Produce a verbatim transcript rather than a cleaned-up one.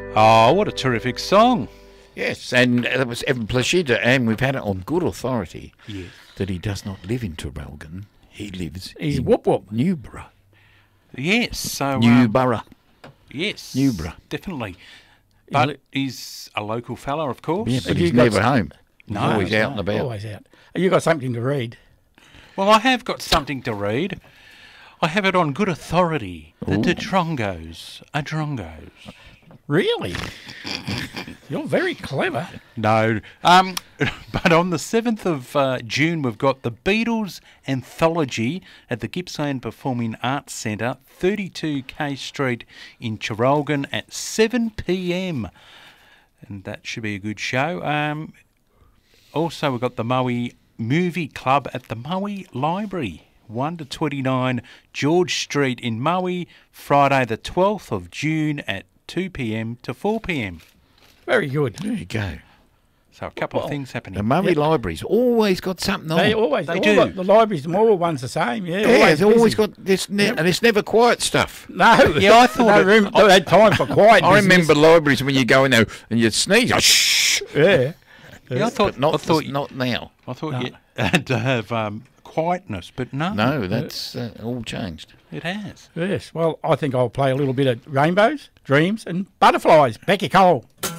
Oh, what a terrific song. Yes, and that was Evan Plashida, and we've had it on good authority Yes. that he does not live in Traralgon. He lives He's in whoop whoop. Newborough. Yes, so... um, Newborough. yes. Newborough. Definitely. But he's a local fella, of course. Yeah, but you he's got never s- home. He's No, always out no. and about. Always out. You got something to read? Well, I have got something to read. I have it on good authority. The Ooh. Drongos are Drongos. Really? You're very clever. No. Um, but on the seventh of uh, June, we've got the Beatles Anthology at the Gippsland Performing Arts Centre, thirty-two K Street in Traralgon at seven p m. And that should be a good show. Um, also, we've got the Maui Movie Club at the Maui Library, one to twenty-nine George Street in Maui, Friday the twelfth of June at two p m to four p m. Very good. There you go. So a couple Well, of things The happening. Murray Library's always got something on. They always They all do. The, the libraries, the more ones the same. Yeah, yeah, always it's always busy. got this, ne- and it's never quiet stuff. No, Yeah, I thought no it- room. They had time for quiet. I business. remember libraries when you go in there and you sneeze. Oh, shh. Yeah. Yeah, I thought, But not, I thought, not now. I thought you had to have um, quietness, but no, No, that's uh, all changed. it has. Yes. Well, I think I'll play a little bit of Rainbows, Dreams, and Butterflies. Becky Cole.